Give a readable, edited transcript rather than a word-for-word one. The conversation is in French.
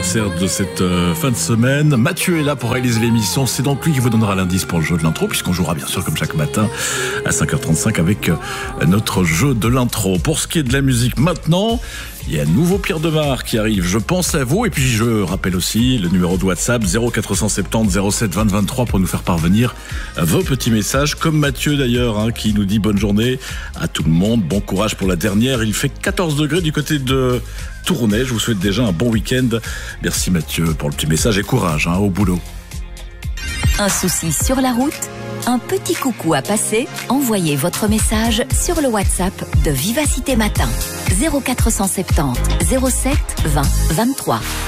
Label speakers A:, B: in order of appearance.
A: l'anniversaire de cette fin de semaine. Mathieu est là pour réaliser l'émission. C'est donc lui qui vous donnera l'indice pour le jeu de l'intro, puisqu'on jouera bien sûr comme chaque matin à 5h35 avec notre jeu de l'intro. Pour ce qui est de la musique maintenant, il y a un nouveau Pierre Demar qui arrive. Je pense à vous. Et puis je rappelle aussi le numéro de WhatsApp 0470 07 20 23 pour nous faire parvenir vos petits messages. Comme Mathieu d'ailleurs, qui nous dit bonne journée à tout le monde. Bon courage pour la dernière. Il fait 14 degrés du côté de Tournai. Je vous souhaite déjà un bon week-end. Merci Mathieu pour le petit message et courage au boulot.
B: Un souci sur la route? Un petit coucou à passer? Envoyez votre message sur le WhatsApp de Vivacité Matin. 0470 07 20 23.